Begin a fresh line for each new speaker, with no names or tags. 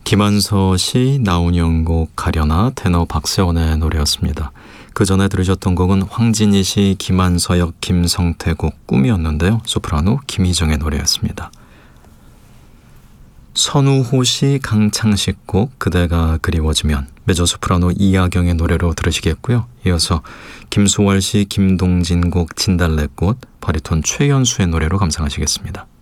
김한서 씨, 나훈영 곡 가려나, 테너 박세원의 노래였습니다. 그 전에 들으셨던 곡은 황진희 씨, 김한서역, 김성태 곡 꿈이었는데요. 소프라노 김희정의 노래였습니다. 선우호 씨, 강창식 곡 그대가 그리워지면, 메조소프라노 이하경의 노래로 들으시겠고요. 이어서 김소월 씨, 김동진 곡 진달래꽃, 바리톤 최연수의 노래로 감상하시겠습니다.